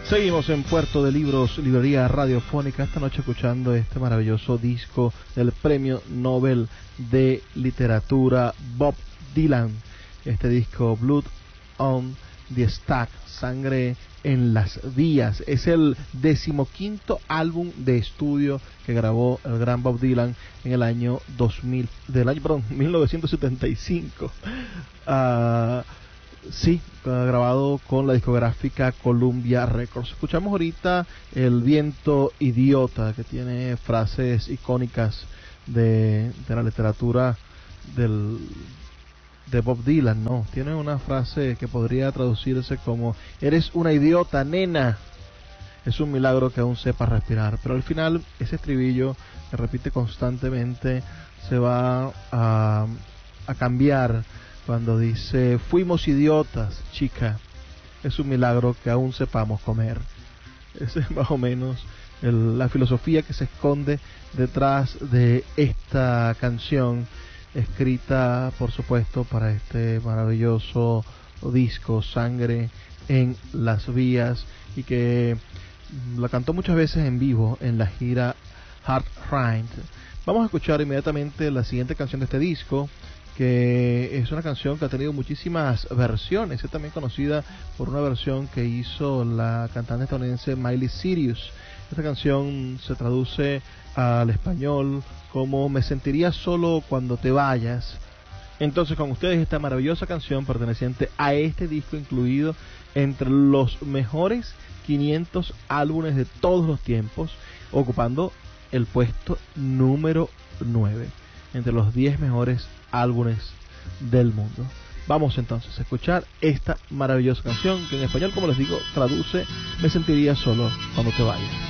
Seguimos en Puerto de Libros, librería radiofónica, esta noche escuchando este maravilloso disco del Premio Nobel de Literatura Bob Dylan. Este disco, Blood on the Stack, Sangre en las Vías, es el 15º álbum de estudio que grabó el gran Bob Dylan en el año 1975. Sí, grabado con la discográfica Columbia Records. Escuchamos ahorita El viento idiota, que tiene frases icónicas de la literatura de Bob Dylan, ¿no? Tiene una frase que podría traducirse como: eres una idiota, nena. Es un milagro que aún sepas respirar. Pero al final, ese estribillo que repite constantemente se va a cambiar cuando dice: fuimos idiotas, chica, es un milagro que aún sepamos comer. Esa es más o menos la filosofía que se esconde detrás de esta canción, escrita por supuesto para este maravilloso disco Sangre en las Vías, y que la cantó muchas veces en vivo en la gira Hard Ride. Vamos a escuchar inmediatamente la siguiente canción de este disco, que es una canción que ha tenido muchísimas versiones. Es también conocida por una versión que hizo la cantante estadounidense Miley Cyrus. Esta canción se traduce al español como Me sentiría solo cuando te vayas. Entonces, con ustedes esta maravillosa canción perteneciente a este disco, incluido entre los mejores 500 álbumes de todos los tiempos, ocupando el puesto número 9 entre los 10 mejores álbumes del mundo. Vamos entonces a escuchar esta maravillosa canción que en español, como les digo, traduce Me sentiría solo cuando te vayas.